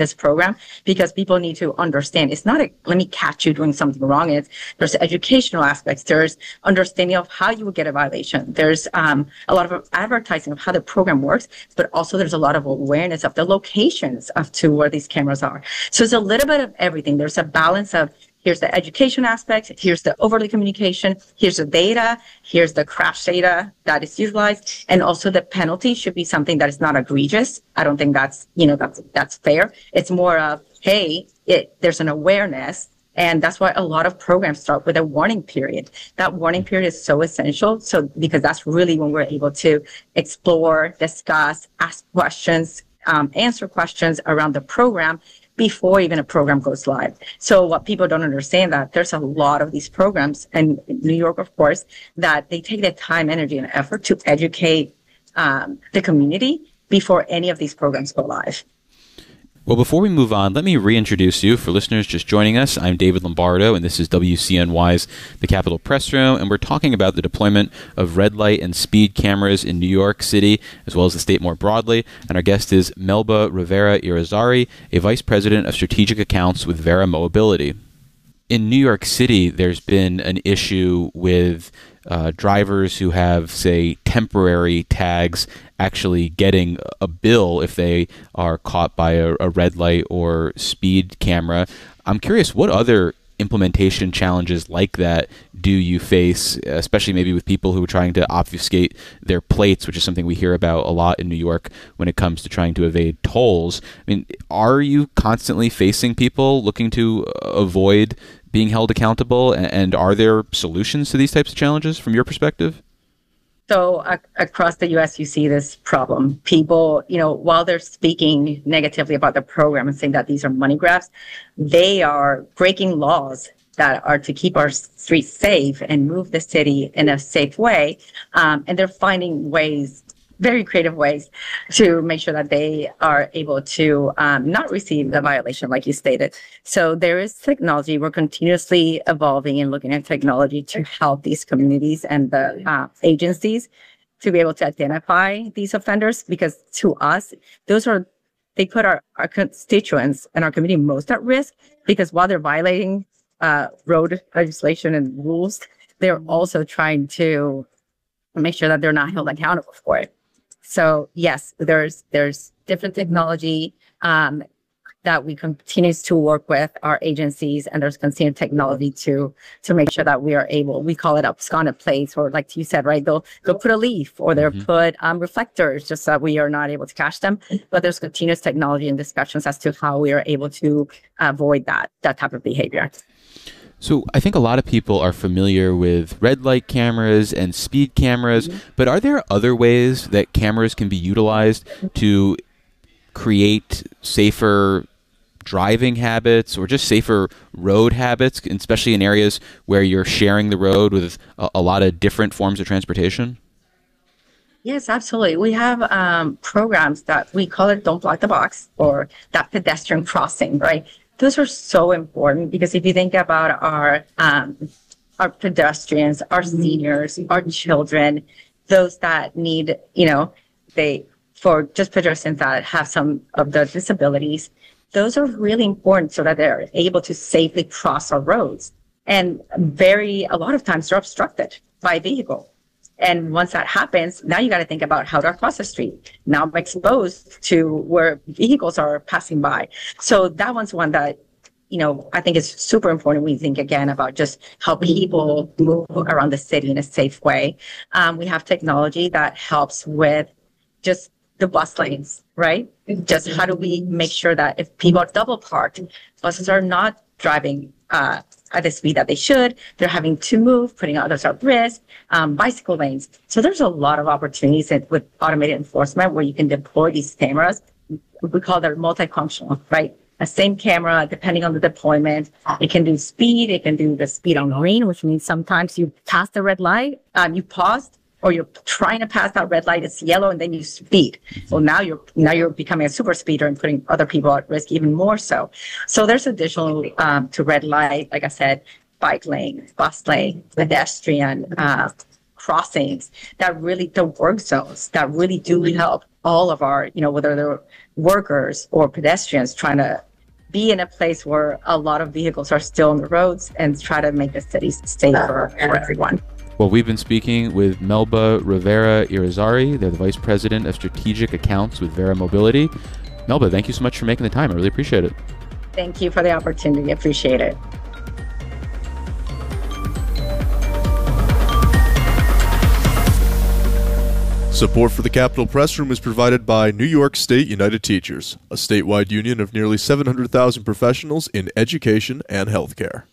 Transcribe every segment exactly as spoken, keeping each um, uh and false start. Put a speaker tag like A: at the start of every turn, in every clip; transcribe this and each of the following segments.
A: this program, because people need to understand it's not a, let me catch you doing something wrong. It's, there's educational aspects. There's understanding of how you will get a violation. There's um, a lot of advertising of how the program works, but also there's a lot of awareness of the locations of to where these cameras are. So it's a little bit of everything. There's a balance of here's the education aspect, here's the overlay communication, here's the data, here's the crash data that is utilized, and also the penalty should be something that is not egregious. I don't think that's, you know, that's that's fair. It's more of, hey, it, there's an awareness, and that's why a lot of programs start with a warning period. That warning period is so essential, so because that's really when we're able to explore, discuss, ask questions, um, answer questions around the program before even a program goes live. So what people don't understand that there's a lot of these programs, and New York, of course, that they take the time, energy, and effort to educate um, the community before any of these programs go live.
B: Well, before we move on, let me reintroduce you. For listeners just joining us, I'm David Lombardo, and this is W C N Y's The Capitol Press Room, and we're talking about the deployment of red light and speed cameras in New York City, as well as the state more broadly. And our guest is Melba Rivera Irizarry, a Vice President of Strategic Accounts with Verra Mobility. In New York City, there's been an issue with uh, drivers who have, say, temporary tags actually getting a bill if they are caught by a, a red light or speed camera. I'm curious, what other implementation challenges like that do you face, especially maybe with people who are trying to obfuscate their plates, which is something we hear about a lot in New York when it comes to trying to evade tolls? I mean, are you constantly facing people looking to avoid being held accountable, and are there solutions to these types of challenges from your perspective?
A: So uh, across the U S, you see this problem. People, you know, while they're speaking negatively about the program and saying that these are money grabs, they are breaking laws that are to keep our streets safe and move the city in a safe way. Um, and they're finding ways, very creative ways, to make sure that they are able to um, not receive the violation, like you stated. So there is technology. We're continuously evolving and looking at technology to help these communities and the uh, agencies to be able to identify these offenders, because to us, those are, they put our, our constituents and our community most at risk, because while they're violating uh, road legislation and rules, they're also trying to make sure that they're not held accountable for it. So yes, there's there's different technology um, that we continue to work with our agencies, and there's continued technology to to make sure that we are able. We call it absconded plates, or like you said, right? They'll they'll put a leaf, or they'll mm-hmm. put um, reflectors, just so that we are not able to catch them. But there's continuous technology and discussions as to how we are able to avoid that that type of behavior.
B: So I think a lot of people are familiar with red light cameras and speed cameras, mm-hmm. but are there other ways that cameras can be utilized to create safer driving habits or just safer road habits, especially in areas where you're sharing the road with a, a lot of different forms of transportation?
A: Yes, absolutely. We have um, programs that we call it Don't Block the Box, or that pedestrian crossing, right? Those are so important, because if you think about our um, our pedestrians, our seniors, our children, those that need, you know, they for just pedestrians that have some of the disabilities, those are really important so that they're able to safely cross our roads. And very a lot of times they're obstructed by vehicle. And once that happens, now you got to think about how do I cross the street. Now I'm exposed to where vehicles are passing by. So that one's one that, you know, I think is super important. We think again about just how people move around the city in a safe way. Um, we have technology that helps with just the bus lanes, right? Just how do we make sure that if people are double parked, buses are not driving uh, at the speed that they should. They're having to move, putting others at risk, um, bicycle lanes. So there's a lot of opportunities with automated enforcement where you can deploy these cameras. We call them multifunctional, right? A same camera, depending on the deployment, it can do speed. It can do the speed on green, which means sometimes you pass the red light, um, you paused, or you're trying to pass that red light, it's yellow, and then you speed. Well, now you're now you're becoming a super speeder and putting other people at risk even more so. So there's additional um, to red light, like I said, bike lane, bus lane, pedestrian uh, crossings that really, the work zones that really do help all of our, you know, whether they're workers or pedestrians trying to be in a place where a lot of vehicles are still on the roads and try to make the city safer for everyone.
B: Well, we've been speaking with Melba Rivera Irizarry. They're the Vice President of Strategic Accounts with Verra Mobility. Melba, thank you so much for making the time. I really appreciate it.
A: Thank you for the opportunity. Appreciate it.
C: Support for the Capitol Press Room is provided by New York State United Teachers, a statewide union of nearly seven hundred thousand professionals in education and healthcare.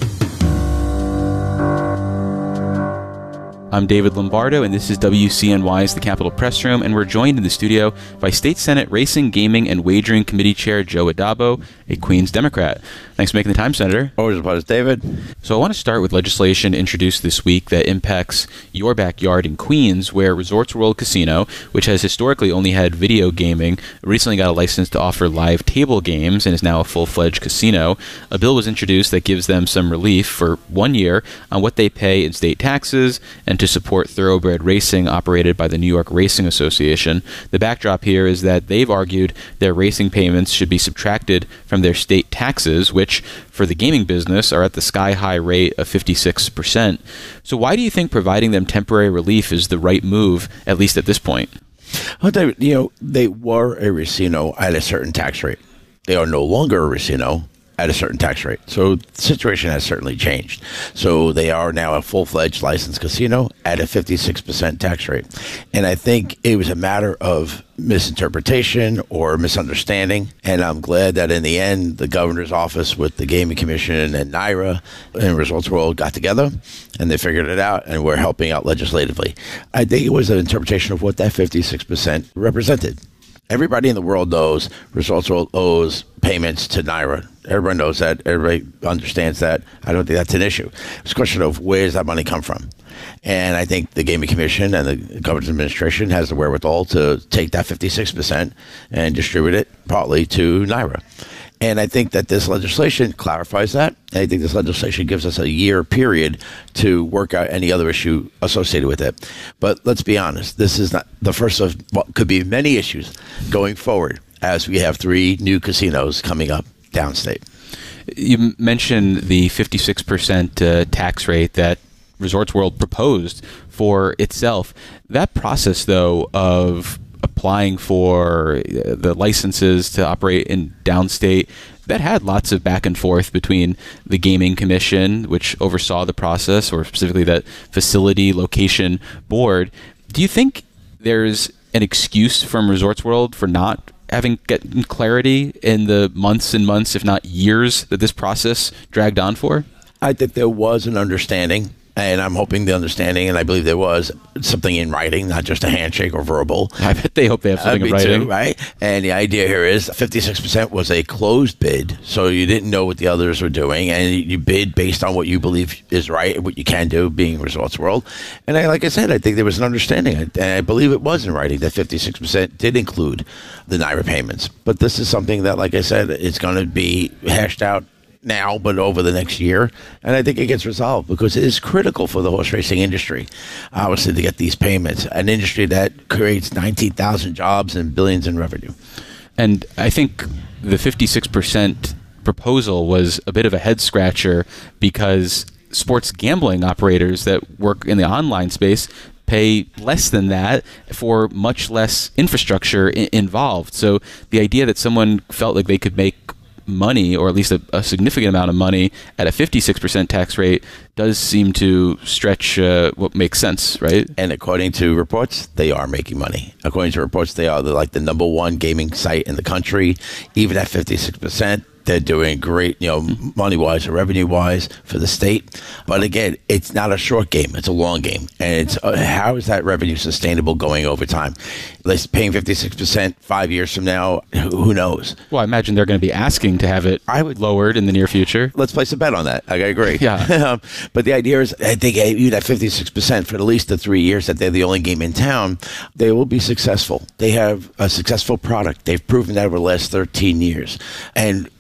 B: I'm David Lombardo, and this is W C N Y's The Capitol Press Room, and we're joined in the studio by State Senate Racing, Gaming, and Wagering Committee Chair Joe Addabbo, a Queens Democrat. Thanks for making the time, Senator.
D: Always a pleasure, David.
B: So I want to start with legislation introduced this week that impacts your backyard in Queens, where Resorts World Casino, which has historically only had video gaming, recently got a license to offer live table games and is now a full-fledged casino. A bill was introduced that gives them some relief for one year on what they pay in state taxes and to support thoroughbred racing operated by the New York Racing Association. The backdrop here is that they've argued their racing payments should be subtracted from their state taxes, which for the gaming business are at the sky-high rate of fifty-six percent. So why do you think providing them temporary relief is the right move, at least at this point?
D: Well, David, you know, they were a casino at a certain tax rate. They are no longer a casino at a certain tax rate. So the situation has certainly changed. So they are now a full-fledged licensed casino at a fifty-six percent tax rate. And I think it was a matter of misinterpretation or misunderstanding. And I'm glad that in the end, the governor's office with the Gaming Commission and NYRA and Resorts World got together and they figured it out and we're helping out legislatively. I think it was an interpretation of what that fifty-six percent represented. Everybody in the world knows Resorts World owes payments to NYRA. Everyone knows that. Everybody understands that. I don't think that's an issue. It's a question of where does that money come from? And I think the Gaming Commission and the governor's administration has the wherewithal to take that fifty-six percent and distribute it partly to NYRA. And I think that this legislation clarifies that. And I think this legislation gives us a year period to work out any other issue associated with it. But let's be honest, this is not the first of what could be many issues going forward as we have three new casinos coming up downstate.
B: You mentioned the fifty-six percent uh, tax rate that Resorts World proposed for itself. That process, though, of applying for the licenses to operate in downstate, that had lots of back and forth between the Gaming Commission, which oversaw the process, or specifically that facility location board. Do you think there's an excuse from Resorts World for not having gotten clarity in the months and months, if not years, that this process dragged on for?
D: I think there was an understanding. And I'm hoping the understanding, and I believe there was something in writing, not just a handshake or verbal.
B: I bet they hope they have something
D: uh,
B: in writing.
D: Too, right? And the idea here is fifty-six percent was a closed bid, so you didn't know what the others were doing, and you bid based on what you believe is right and what you can do, being Resorts World. And I, like I said, I think there was an understanding, and I believe it was in writing that fifty-six percent did include the NYRA payments. But this is something that, like I said, it's going to be hashed out now, but over the next year. And I think it gets resolved because it is critical for the horse racing industry, obviously, to get these payments, an industry that creates nineteen thousand jobs and billions in revenue.
B: And I think the fifty-six percent proposal was a bit of a head scratcher because sports gambling operators that work in the online space pay less than that for much less infrastructure I- involved. So the idea that someone felt like they could make money, or at least a, a significant amount of money at a fifty-six percent tax rate, does seem to stretch uh, what makes sense, right?
D: And according to reports, they are making money. According to reports, they are the, like the number one gaming site in the country. Even at fifty-six percent, they're doing great, you know, money-wise or revenue-wise for the state. But again, it's not a short game. It's a long game. And it's uh, how is that revenue sustainable going over time? They're paying fifty-six percent five years from now. Who, who knows?
B: Well, I imagine they're going to be asking to have it I would, lowered in the near future.
D: Let's place a bet on that. I agree.
B: Yeah.
D: But the idea is, I think even at fifty-six percent for at least the three years that they're the only game in town, they will be successful. They have a successful product. They've proven that over the last thirteen years. And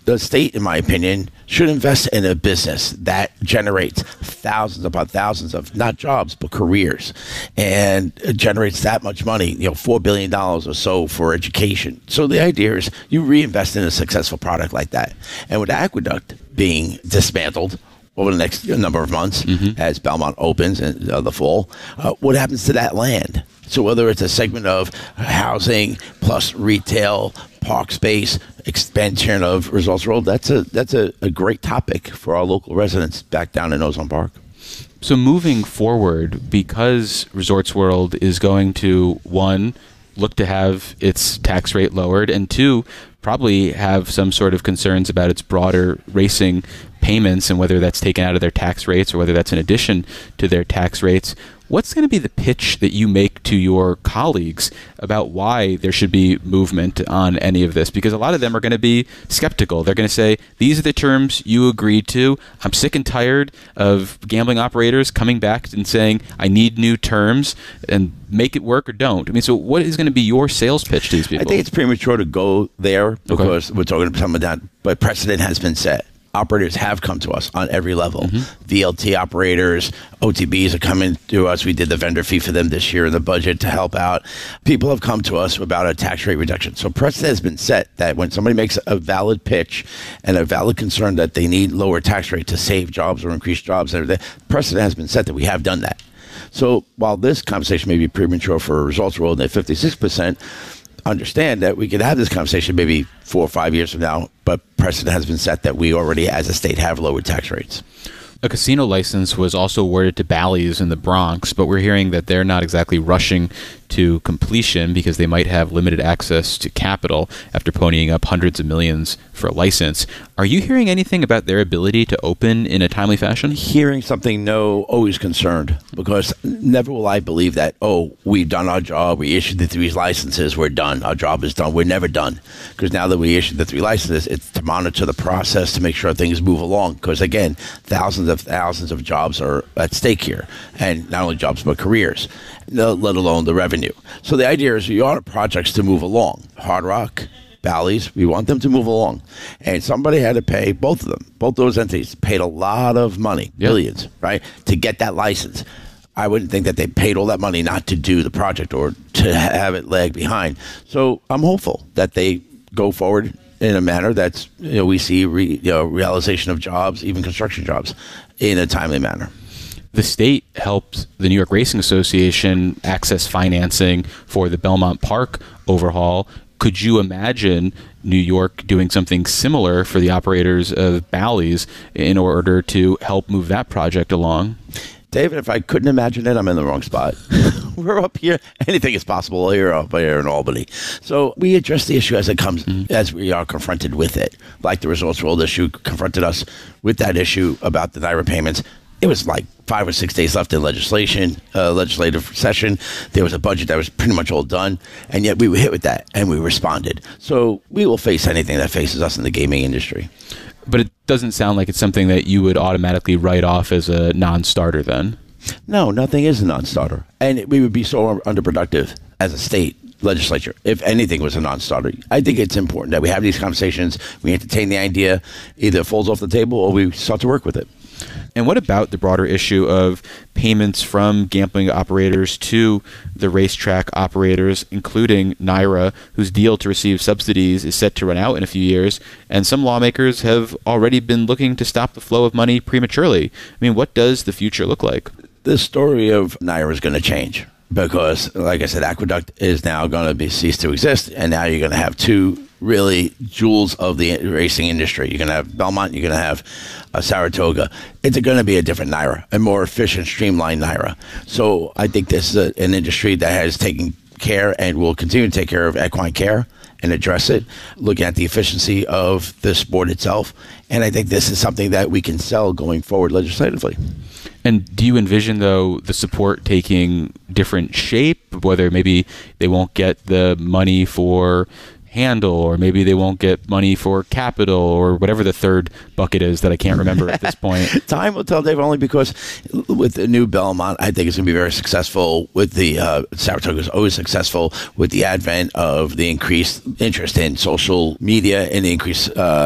D: the state, in my opinion, should invest in a business that generates thousands upon thousands of not jobs but careers, and it generates that much money, you know, four billion dollars or so for education. So the idea is you reinvest in a successful product like that. And with Aqueduct being dismantled over the next number of months, mm-hmm. as Belmont opens in uh, the fall, uh, what happens to that land? So whether it's a segment of housing plus retail, park space, expansion of Resorts World, that's a that's a, a great topic for our local residents back down in Ozone Park.
B: So moving forward, because Resorts World is going to, one, look to have its tax rate lowered, and two, probably have some sort of concerns about its broader racing payments and whether that's taken out of their tax rates or whether that's in addition to their tax rates. What's going to be the pitch that you make to your colleagues about why there should be movement on any of this? Because a lot of them are going to be skeptical. They're going to say, these are the terms you agreed to. I'm sick and tired of gambling operators coming back and saying, I need new terms, and make it work or don't. I mean, so what is going to be your sales pitch to these people?
D: I think it's premature to go there because okay. we're talking about some of that, but precedent has been set. Operators have come to us on every level. Mm-hmm. V L T operators, O T Bs are coming to us. We did the vendor fee for them this year in the budget to help out. People have come to us about a tax rate reduction. So precedent has been set that when somebody makes a valid pitch and a valid concern that they need lower tax rate to save jobs or increase jobs, precedent has been set that we have done that. So while this conversation may be premature for Resorts World at fifty-six percent, understand that we could have this conversation maybe four or five years from now, but precedent has been set that we already, as a state, have lowered tax rates.
B: A casino license was also awarded to Bally's in the Bronx, but we're hearing that they're not exactly rushing to completion because they might have limited access to capital after ponying up hundreds of millions for a license. Are you hearing anything about their ability to open in a timely fashion?
D: Hearing something, no, always concerned, because never will I believe that, oh, we've done our job, we issued the three licenses, we're done, our job is done. We're never done, because now that we issued the three licenses, it's to monitor the process to make sure things move along, because again, thousands of thousands of jobs are at stake here, and not only jobs but careers, let alone the revenue. So the idea is you want projects to move along. Hard Rock, Bally's, we want them to move along. And somebody had to pay, both of them, both those entities paid a lot of money, yep. billions, right, to get that license. I wouldn't think that they paid all that money not to do the project or to have it lag behind. So I'm hopeful that they go forward in a manner that's, you know, we see re, you know, realization of jobs, even construction jobs, in a timely manner.
B: The state helped the New York Racing Association access financing for the Belmont Park overhaul. Could you imagine New York doing something similar for the operators of Bally's in order to help move that project along?
D: David, if I couldn't imagine it, I'm in the wrong spot. We're up here. Anything is possible here up here in Albany. So we address the issue as it comes, mm-hmm. as we are confronted with it. Like the Resorts World issue confronted us with that issue about the NYRA payments. It was like five or six days left in legislation, uh, legislative session. There was a budget that was pretty much all done, and yet we were hit with that, and we responded. So we will face anything that faces us in the gaming industry.
B: But it doesn't sound like it's something that you would automatically write off as a non-starter then.
D: No, nothing is a non-starter. And we would be so underproductive as a state legislature if anything was a non-starter. I think it's important that we have these conversations, we entertain the idea, either it falls off the table or we start to work with it.
B: And what about the broader issue of payments from gambling operators to the racetrack operators, including NYRA, whose deal to receive subsidies is set to run out in a few years, and some lawmakers have already been looking to stop the flow of money prematurely? I mean, what does the future look like?
D: The story of NYRA is going to change because, like I said, Aqueduct is now going to be ceased to exist, and now you're going to have two really jewels of the racing industry. You're going to have Belmont, you're going to have uh, Saratoga. It's going to be a different NYRA, a more efficient, streamlined NYRA. So I think this is a, an industry that has taken care and will continue to take care of equine care and address it, looking at the efficiency of the sport itself. And I think this is something that we can sell going forward legislatively.
B: And do you envision, though, the support taking different shape, whether maybe they won't get the money for handle, or maybe they won't get money for capital, or whatever the third bucket is that I can't remember at this point?
D: Time will tell, Dave, only because with the new Belmont, I think it's going to be very successful. With the uh, Saratoga is always successful with the advent of the increased interest in social media and the increased uh,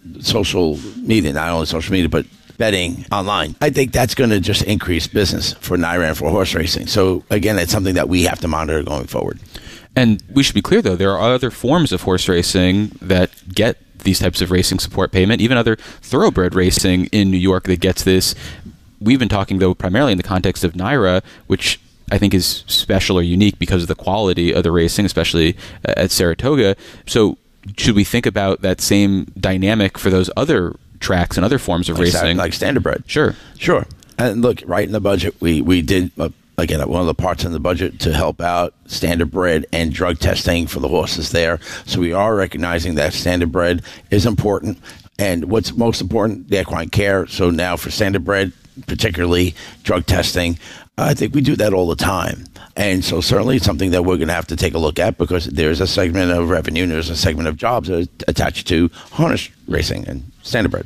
D: social media, not only social media, but betting online. I think that's going to just increase business for NYRA and for horse racing. So again, it's something that we have to monitor going forward.
B: And we should be clear, though, there are other forms of horse racing that get these types of racing support payment, even other thoroughbred racing in New York that gets this. We've been talking, though, primarily in the context of NYRA, which I think is special or unique because of the quality of the racing, especially at Saratoga. So should we think about that same dynamic for those other tracks and other forms of
D: like
B: racing?
D: Like standardbred.
B: Sure.
D: Sure. And look, right in the budget, we, we did... Uh, Again, one of the parts in the budget to help out standardbred and drug testing for the horses there. So we are recognizing that standardbred is important. And what's most important, the equine care. So now for standardbred, particularly drug testing, I think we do that all the time. And so certainly it's something that we're going to have to take a look at because there's a segment of revenue and there's a segment of jobs attached to harness racing and standardbred.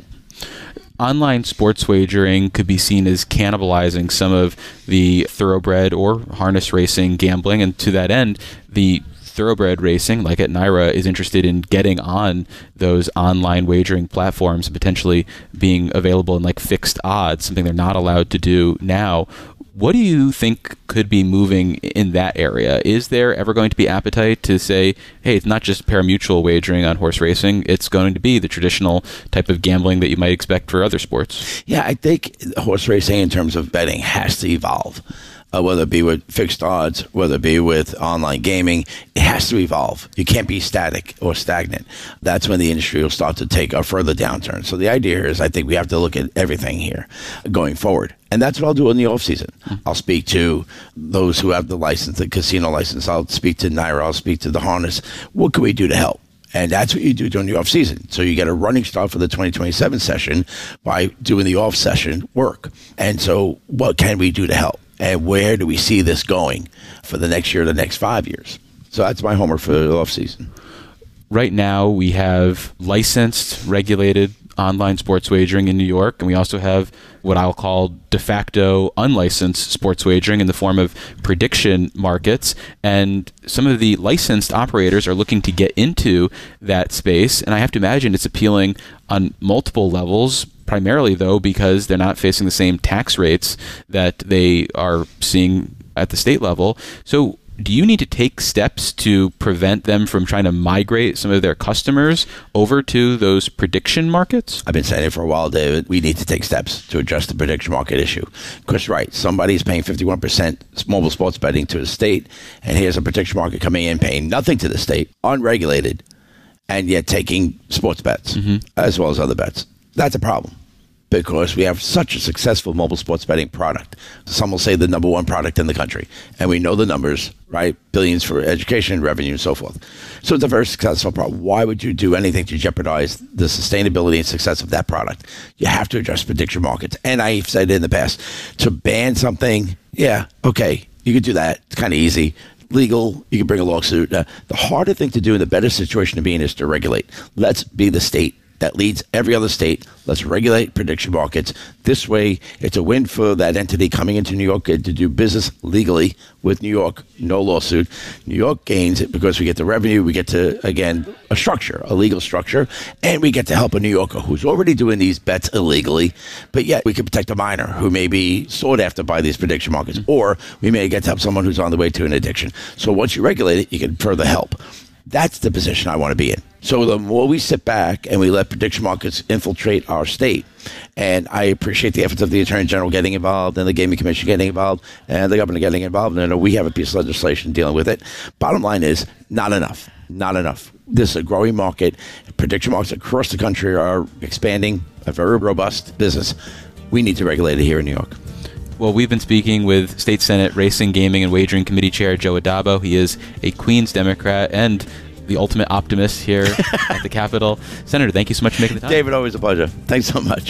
B: Online sports wagering could be seen as cannibalizing some of the thoroughbred or harness racing gambling. And to that end, the thoroughbred racing, like at NYRA, is interested in getting on those online wagering platforms and potentially being available in like fixed odds, something they're not allowed to do now. What do you think could be moving in that area? Is there ever going to be appetite to say, hey, it's not just parimutuel wagering on horse racing, it's going to be the traditional type of gambling that you might expect for other sports?
D: Yeah, I think horse racing in terms of betting has to evolve. Uh, whether it be with fixed odds, whether it be with online gaming, it has to evolve. You can't be static or stagnant. That's when the industry will start to take a further downturn. So the idea is I think we have to look at everything here going forward. And that's what I'll do in the off season. I'll speak to those who have the license, the casino license. I'll speak to NYRA. I'll speak to the harness. What can we do to help? And that's what you do during the off season. So you get a running start for the twenty twenty-seven session by doing the off session work. And so what can we do to help? And where do we see this going for the next year, the next five years? So that's my homework for the off season.
B: Right now, we have licensed, regulated online sports wagering in New York, and we also have what I'll call de facto unlicensed sports wagering in the form of prediction markets. And some of the licensed operators are looking to get into that space, and I have to imagine it's appealing on multiple levels, primarily, though, because they're not facing the same tax rates that they are seeing at the state level. So do you need to take steps to prevent them from trying to migrate some of their customers over to those prediction markets?
D: I've been saying it for a while, David. We need to take steps to address the prediction market issue. Because, right, somebody's paying fifty-one percent mobile sports betting to the state, and here's a prediction market coming in paying nothing to the state, unregulated, and yet taking sports bets mm-hmm. as well as other bets. That's a problem because we have such a successful mobile sports betting product. Some will say the number one product in the country. And we know the numbers, right? Billions for education, revenue, and so forth. So it's a very successful product. Why would you do anything to jeopardize the sustainability and success of that product? You have to address prediction markets. And I've said in the past, to ban something, yeah, okay, you could do that. It's kind of easy. Legal, you can bring a lawsuit. Uh, the harder thing to do and the better situation to be in is to regulate. Let's be the state that leads every other state. Let's regulate prediction markets. This way, it's a win for that entity coming into New York to do business legally with New York, no lawsuit. New York gains it because we get the revenue, we get to, again, a structure, a legal structure, and we get to help a New Yorker who's already doing these bets illegally, but yet we can protect a minor who may be sought after by these prediction markets, or we may get to help someone who's on the way to an addiction. So once you regulate it, you can further help. That's the position I want to be in. So the more we sit back and we let prediction markets infiltrate our state, and I appreciate the efforts of the Attorney General getting involved and the Gaming Commission getting involved and the governor getting involved, and we have a piece of legislation dealing with it. Bottom line is, not enough. Not enough. This is a growing market. Prediction markets across the country are expanding, a very robust business. We need to regulate it here in New York.
B: Well, we've been speaking with State Senate Racing, Gaming, and Wagering Committee Chair Joe Addabbo. He is a Queens Democrat and the ultimate optimist here at the Capitol. Senator, thank you so much for making the time.
D: David, always a pleasure. Thanks so much.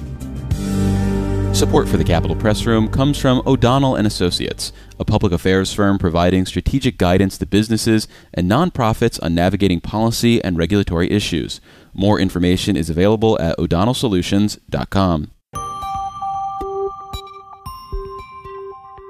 B: Support for the Capitol Press Room comes from O'Donnell and Associates, a public affairs firm providing strategic guidance to businesses and nonprofits on navigating policy and regulatory issues. More information is available at o'donnell solutions dot com.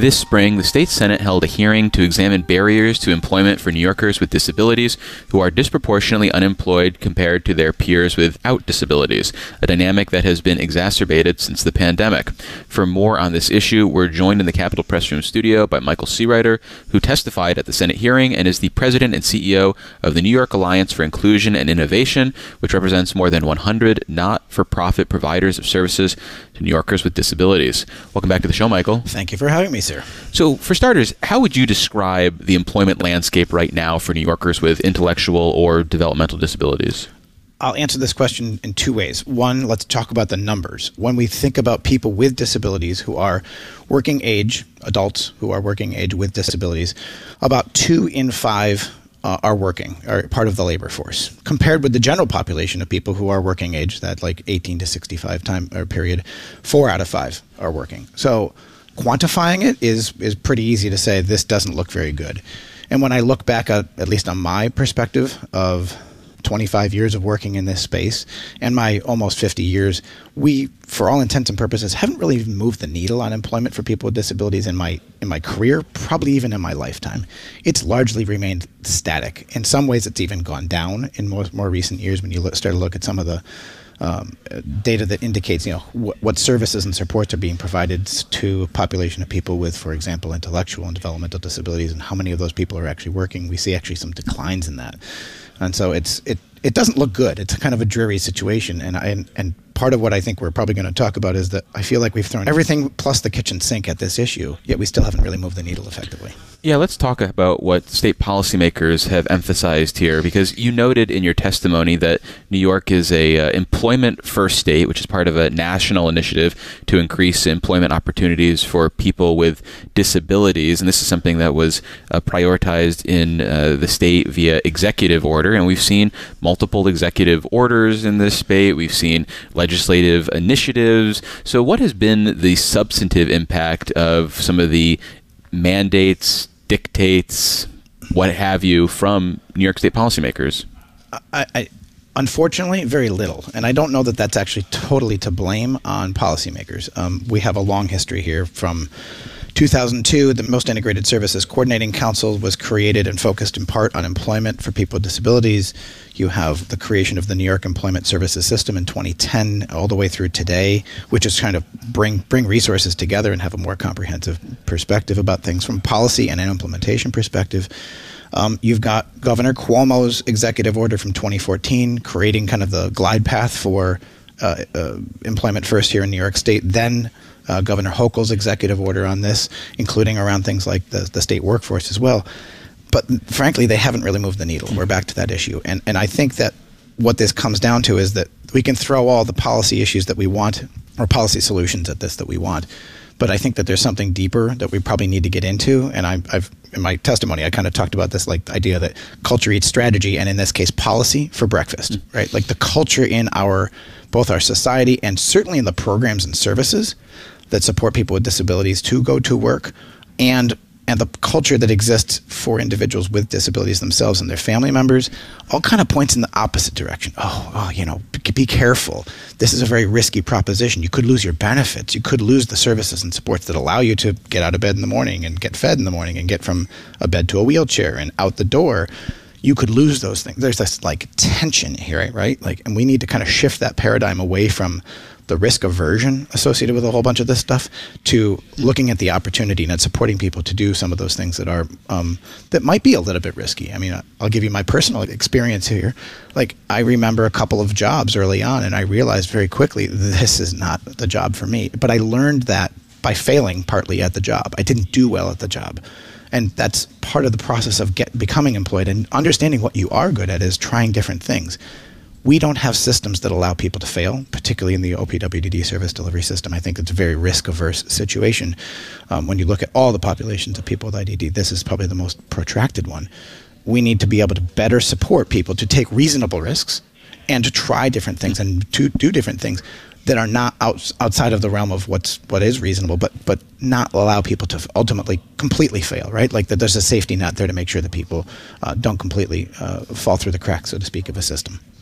B: This spring, the state Senate held a hearing to examine barriers to employment for New Yorkers with disabilities who are disproportionately unemployed compared to their peers without disabilities, a dynamic that has been exacerbated since the pandemic. For more on this issue, we're joined in the Capitol Press Room studio by Michael Seawriter, who testified at the Senate hearing and is the president and C E O of the New York Alliance for Inclusion and Innovation, which represents more than one hundred not-for-profit providers of services to New Yorkers with disabilities. Welcome back to the show, Michael.
E: Thank you for having me, sir.
B: So, for starters, how would you describe the employment landscape right now for New Yorkers with intellectual or developmental disabilities?
E: I'll answer this question in two ways. One, let's talk about the numbers. When we think about people with disabilities who are working age, adults who are working age with disabilities, about two in five uh, are working, are part of the labor force, compared with the general population of people who are working age, that like eighteen to sixty-five time or period, four out of five are working. So quantifying it is is pretty easy to say this doesn't look very good. And when I look back at, at least on my perspective of twenty-five years of working in this space and my almost fifty years, we, for all intents and purposes, haven't really even moved the needle on employment for people with disabilities in my in my career, probably even in my lifetime. It's largely remained static. In some ways, it's even gone down in more, more recent years when you look, start to look at some of the um, data that indicates, you know, wh- what services and supports are being provided to a population of people with, for example, intellectual and developmental disabilities, and how many of those people are actually working. We see actually some declines in that. And so it's it it doesn't look good. It's kind of a dreary situation. And I, and, and part of what I think we're probably going to talk about is that I feel like we've thrown everything plus the kitchen sink at this issue, yet we still haven't really moved the needle effectively.
B: Yeah, let's talk about what state policymakers have emphasized here, because you noted in your testimony that New York is a uh, employment-first state, which is part of a national initiative to increase employment opportunities for people with disabilities. And this is something that was uh, prioritized in uh, the state via executive order. And we've seen multiple executive orders in this state. We've seen legislative initiatives. So what has been the substantive impact of some of the mandates, dictates, what have you, from New York State policymakers?
E: I, I, unfortunately, very little. And I don't know that that's actually totally to blame on policymakers. Um, we have a long history here. From two thousand two, the Most Integrated Services Coordinating Council was created and focused in part on employment for people with disabilities. You have the creation of the New York Employment Services System in twenty ten all the way through today, which is kind of bring bring resources together and have a more comprehensive perspective about things from policy and an implementation perspective. Um, you've got Governor Cuomo's executive order from twenty fourteen creating kind of the glide path for uh, uh, employment first here in New York State. Then Uh, Governor Hochul's executive order on this, including around things like the, the state workforce as well. But frankly, they haven't really moved the needle. We're back to that issue. And, and I think that what this comes down to is that we can throw all the policy issues that we want, or policy solutions at this that we want. But I think that there's something deeper that we probably need to get into. And I, I've, in my testimony, I kind of talked about this, like the idea that culture eats strategy, and in this case, policy for breakfast, mm-hmm. right? Like the culture in our, both our society and certainly in the programs and services that support people with disabilities to go to work, and and the culture that exists for individuals with disabilities themselves and their family members, all kind of points in the opposite direction. Oh, oh, you know, be, be careful. This is a very risky proposition. You could lose your benefits. You could lose the services and supports that allow you to get out of bed in the morning and get fed in the morning and get from a bed to a wheelchair and out the door. You could lose those things. There's this like tension here, right? Like, and we need to kind of shift that paradigm away from the risk aversion associated with a whole bunch of this stuff to looking at the opportunity and at supporting people to do some of those things that are um, that might be a little bit risky. I mean, I'll give you my personal experience here. Like, I remember a couple of jobs early on, and I realized very quickly this is not the job for me. But I learned that by failing partly at the job. I didn't do well at the job. And that's part of the process of get, becoming employed, and understanding what you are good at is trying different things. We don't have systems that allow people to fail, particularly in the O P W D D service delivery system. I think it's a very risk-averse situation. Um, when you look at all the populations of people with I D D, this is probably the most protracted one. We need to be able to better support people to take reasonable risks and to try different things and to do different things that are not out, outside of the realm of what's what is reasonable, but but not allow people to ultimately completely fail, right? Like that there's a safety net there to make sure that people uh, don't completely uh, fall through the cracks, so to speak, of a system.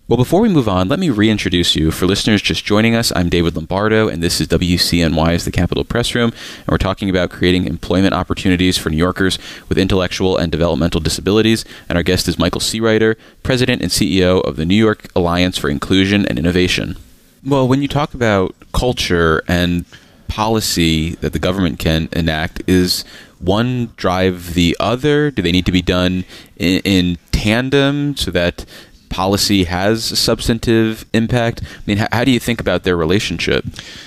B: Well, before we move on, let me reintroduce you. For listeners just joining us, I'm David Lombardo, and this is W C N Y's The Capitol Press Room, and we're talking about creating employment opportunities for New Yorkers with intellectual and developmental disabilities, and our guest is Michael Searider, President and C E O of the New York Alliance for Inclusion and Innovation. Well, when you talk about culture and policy that the government can enact, is one drive the other? Do they need to be done in, in tandem so that policy has a substantive impact? I mean, how, how do you think about their relationship?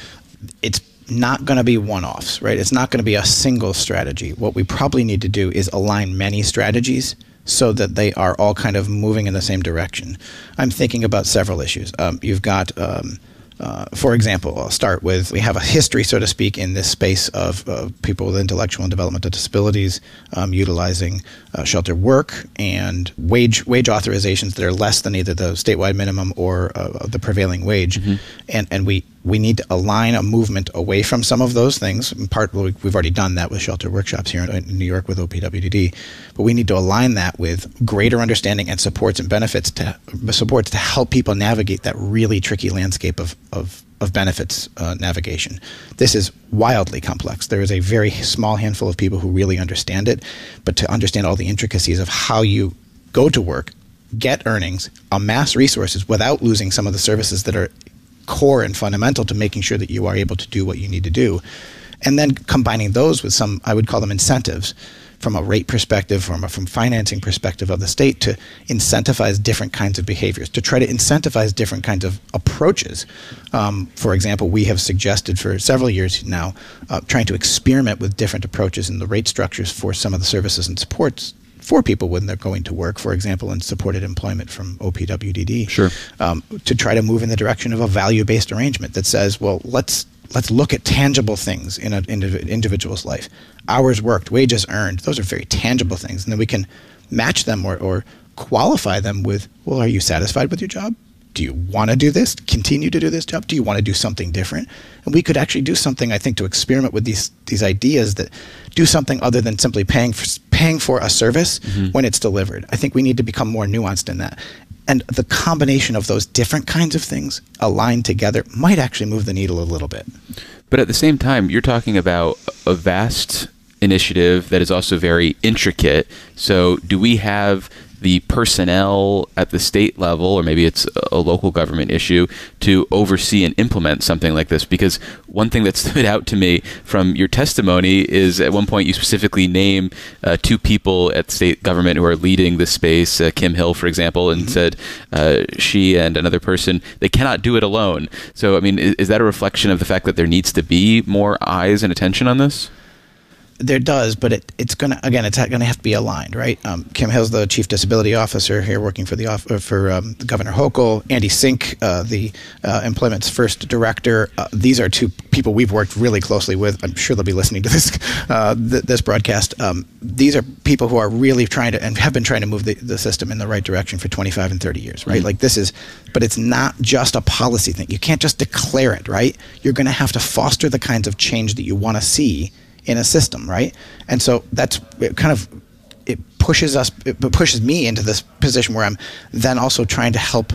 E: It's not going to be one-offs, right? It's not going to be a single strategy. What we probably need to do is align many strategies so that they are all kind of moving in the same direction. I'm thinking about several issues. Um, you've got, um, uh, for example, I'll start with, we have a history, so to speak, in this space of uh, people with intellectual and developmental disabilities um, utilizing uh, sheltered work and wage wage authorizations that are less than either the statewide minimum or uh, the prevailing wage. Mm-hmm. And, and we We need to align a movement away from some of those things. In part, well, we've already done that with shelter workshops here in New York with O P W D D. But we need to align that with greater understanding and supports and benefits to supports to help people navigate that really tricky landscape of of, of benefits uh, navigation. This is wildly complex. There is a very small handful of people who really understand it, but to understand all the intricacies of how you go to work, get earnings, amass resources without losing some of the services that are core and fundamental to making sure that you are able to do what you need to do. And then combining those with some, I would call them incentives, from a rate perspective, from a from financing perspective of the state, to incentivize different kinds of behaviors, to try to incentivize different kinds of approaches. Um, for example, we have suggested for several years now uh, trying to experiment with different approaches in the rate structures for some of the services and supports for people when they're going to work, for example, in supported employment from O P W D D,
B: sure.
E: um, to try to move in the direction of a value-based arrangement that says, well, let's let's look at tangible things in an indiv- individual's life. Hours worked, wages earned, those are very tangible things. And then we can match them or, or qualify them with, well, are you satisfied with your job? Do you want to do this? Continue to do this job? Do you want to do something different? And we could actually do something, I think, to experiment with these these ideas that do something other than simply paying for, paying for a service mm-hmm. when it's delivered. I think we need to become more nuanced in that. And the combination of those different kinds of things aligned together might actually move the needle a little bit.
B: But at the same time, you're talking about a vast initiative that is also very intricate. So do we have the personnel at the state level, or maybe it's a local government issue, to oversee and implement something like this? Because one thing that stood out to me from your testimony is at one point you specifically name uh, two people at state government who are leading this space, uh, Kim Hill, for example, and mm-hmm. said uh, she and another person, they cannot do it alone. So, I mean, is, is that a reflection of the fact that there needs to be more eyes and attention on this?
E: There does, but it, it's going to, again, it's going to have to be aligned, right? Um, Kim Hill's the Chief Disability Officer here working for the for um, Governor Hochul. Andy Sink, uh, the uh, Employment's first director. Uh, these are two people we've worked really closely with. I'm sure they'll be listening to this uh, th- this broadcast. Um, these are people who are really trying to, and have been trying to move the, the system in the right direction for twenty-five and thirty years, right? Mm-hmm. Like this is, but it's not just a policy thing. You can't just declare it, right? You're going to have to foster the kinds of change that you want to see in a system, right? And so that's it kind of, it pushes us, it pushes me into this position where I'm then also trying to help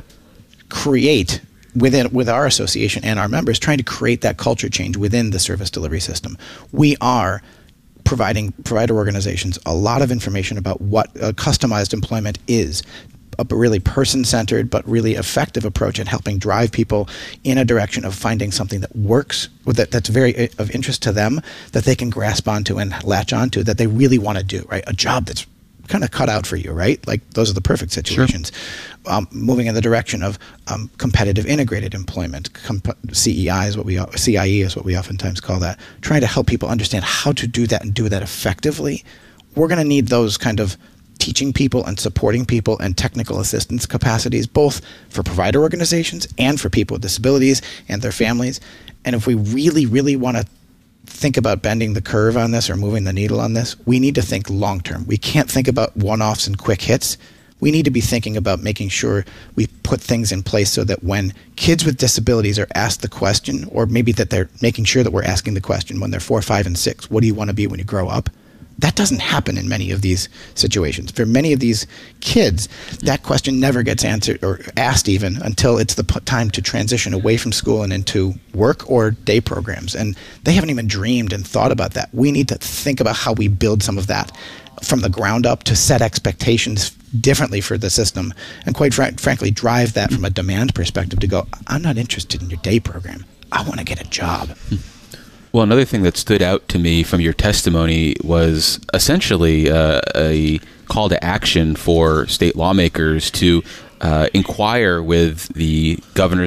E: create within, with our association and our members, trying to create that culture change within the service delivery system. We are providing provider organizations a lot of information about what uh, customized employment is, a really person-centered but really effective approach at helping drive people in a direction of finding something that works, that that's very of interest to them, that they can grasp onto and latch onto, that they really want to do, right? A job that's kind of cut out for you, right? Like those are the perfect situations. Sure. Um, moving in the direction of um, competitive integrated employment, comp- C E I is what we, C I E is what we oftentimes call that, trying to help people understand how to do that and do that effectively. We're going to need those kind of teaching people and supporting people and technical assistance capacities, both for provider organizations and for people with disabilities and their families. And if we really, really want to think about bending the curve on this or moving the needle on this, we need to think long term. We can't think about one-offs and quick hits. We need to be thinking about making sure we put things in place so that when kids with disabilities are asked the question, or maybe that they're making sure that we're asking the question when they're four, five, and six, what do you want to be when you grow up? That doesn't happen in many of these situations. For many of these kids, that question never gets answered or asked even until it's the p- time to transition away from school and into work or day programs. And they haven't even dreamed and thought about that. We need to think about how we build some of that from the ground up to set expectations differently for the system and quite fr- frankly drive that from a demand perspective to go, I'm not interested in your day program. I want to get a job.
B: Well, another thing that stood out to me from your testimony was essentially uh, a call to action for state lawmakers to uh, inquire with the governors